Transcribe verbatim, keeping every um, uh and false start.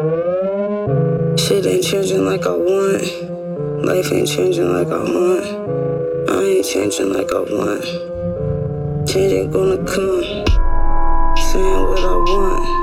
Shit ain't changing like I want. Life ain't changing like I want. I ain't changing like I want. Change ain't gonna come. Saying what I want.